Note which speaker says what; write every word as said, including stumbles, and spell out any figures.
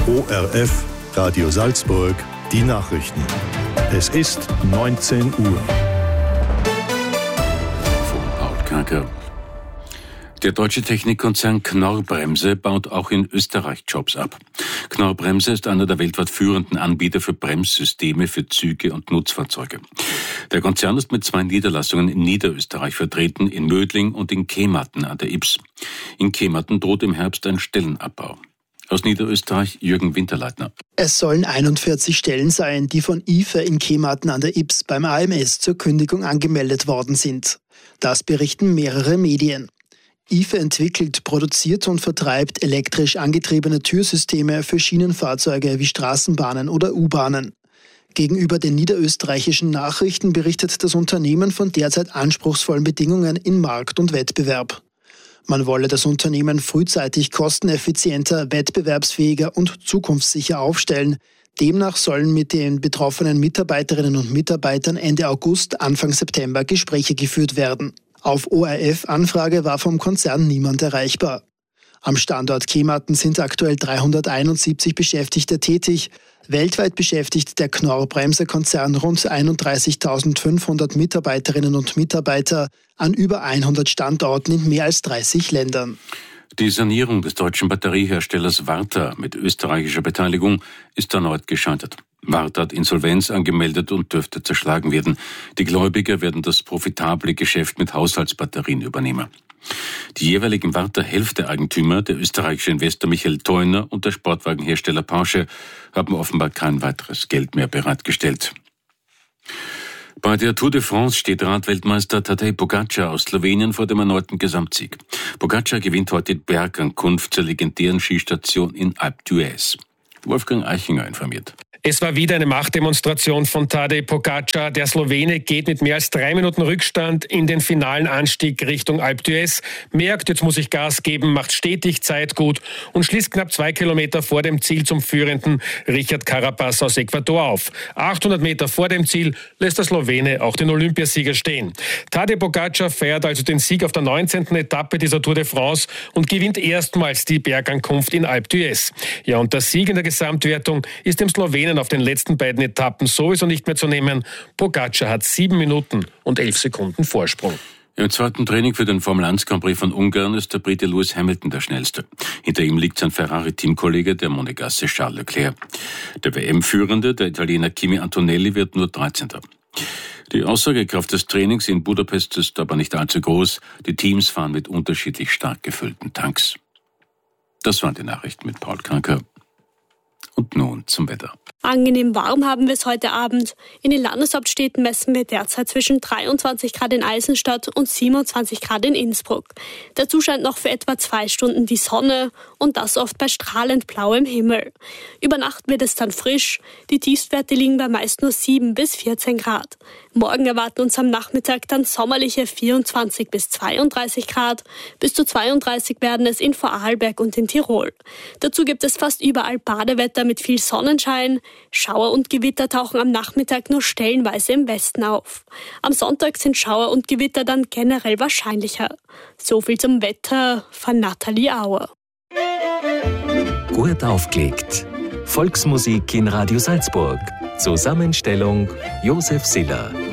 Speaker 1: O R F, Radio Salzburg, die Nachrichten. Es ist neunzehn Uhr.
Speaker 2: Von Paul Kanker. Der deutsche Technikkonzern Knorr-Bremse baut auch in Österreich Jobs ab. Knorr-Bremse ist einer der weltweit führenden Anbieter für Bremssysteme für Züge und Nutzfahrzeuge. Der Konzern ist mit zwei Niederlassungen in Niederösterreich vertreten, in Mödling und in Kematen an der Ybbs. In Kematen droht im Herbst ein Stellenabbau. Aus Niederösterreich Jürgen Winterleitner.
Speaker 3: Es sollen einundvierzig Stellen sein, die von I F E in Kematen an der Ybbs beim A M S zur Kündigung angemeldet worden sind. Das berichten mehrere Medien. I F E entwickelt, produziert und vertreibt elektrisch angetriebene Türsysteme für Schienenfahrzeuge wie Straßenbahnen oder U-Bahnen. Gegenüber den niederösterreichischen Nachrichten berichtet das Unternehmen von derzeit anspruchsvollen Bedingungen in Markt und Wettbewerb. Man wolle das Unternehmen frühzeitig kosteneffizienter, wettbewerbsfähiger und zukunftssicher aufstellen. Demnach sollen mit den betroffenen Mitarbeiterinnen und Mitarbeitern Ende August, Anfang September Gespräche geführt werden. Auf O R F-Anfrage war vom Konzern niemand erreichbar. Am Standort Kematen sind aktuell dreihunderteinundsiebzig Beschäftigte tätig. Weltweit beschäftigt der Knorr-Bremse-Konzern rund einunddreißigtausendfünfhundert Mitarbeiterinnen und Mitarbeiter an über hundert Standorten in mehr als dreißig Ländern.
Speaker 2: Die Sanierung des deutschen Batterieherstellers Varta mit österreichischer Beteiligung ist erneut gescheitert. Varta hat Insolvenz angemeldet und dürfte zerschlagen werden. Die Gläubiger werden das profitable Geschäft mit Haushaltsbatterien übernehmen. Die jeweiligen Varta-Hälfte-Eigentümer, der österreichische Investor Michael Theuner und der Sportwagenhersteller Porsche, haben offenbar kein weiteres Geld mehr bereitgestellt. Bei der Tour de France steht Radweltmeister Tadej Pogačar aus Slowenien vor dem erneuten Gesamtsieg. Pogačar gewinnt heute die Bergankunft zur legendären Skistation in Alpe d'Huez. Wolfgang Eichinger informiert.
Speaker 4: Es war wieder eine Machtdemonstration von Tadej Pogačar. Der Slowene geht mit mehr als drei Minuten Rückstand in den finalen Anstieg Richtung Alpe d'Huez, merkt, jetzt muss ich Gas geben, macht stetig Zeit gut und schließt knapp zwei Kilometer vor dem Ziel zum führenden Richard Carapaz aus Ecuador auf. achthundert Meter vor dem Ziel lässt der Slowene auch den Olympiasieger stehen. Tadej Pogačar feiert also den Sieg auf der neunzehnten Etappe dieser Tour de France und gewinnt erstmals die Bergankunft in Alpe d'Huez. Ja, und der Sieg in der Gesamtwertung ist dem Slowenen auf den letzten beiden Etappen sowieso nicht mehr zu nehmen. Pogačar hat sieben Minuten und elf Sekunden Vorsprung.
Speaker 2: Im zweiten Training für den Formel eins Grand Prix von Ungarn ist der Brite Lewis Hamilton der Schnellste. Hinter ihm liegt sein Ferrari-Teamkollege, der Monegasse Charles Leclerc. Der W M-Führende, der Italiener Kimi Antonelli, wird nur dreizehnter Die Aussagekraft des Trainings in Budapest ist aber nicht allzu groß. Die Teams fahren mit unterschiedlich stark gefüllten Tanks. Das waren die Nachrichten mit Paul Kanker. Und nun zum Wetter.
Speaker 5: Angenehm warm haben wir es heute Abend. In den Landeshauptstädten messen wir derzeit zwischen dreiundzwanzig Grad in Eisenstadt und siebenundzwanzig Grad in Innsbruck. Dazu scheint noch für etwa zwei Stunden die Sonne und das oft bei strahlend blauem Himmel. Über Nacht wird es dann frisch. Die Tiefstwerte liegen bei meist nur sieben bis vierzehn Grad. Morgen erwarten uns am Nachmittag dann sommerliche vierundzwanzig bis zweiunddreißig Grad. Bis zu zweiunddreißig werden es in Vorarlberg und in Tirol. Dazu gibt es fast überall Badewetter mit viel Sonnenschein. Schauer und Gewitter tauchen am Nachmittag nur stellenweise im Westen auf. Am Sonntag sind Schauer und Gewitter dann generell wahrscheinlicher. So viel zum Wetter von Nathalie Auer.
Speaker 6: Gut aufgelegt. Volksmusik in Radio Salzburg. Zusammenstellung Josef Siller.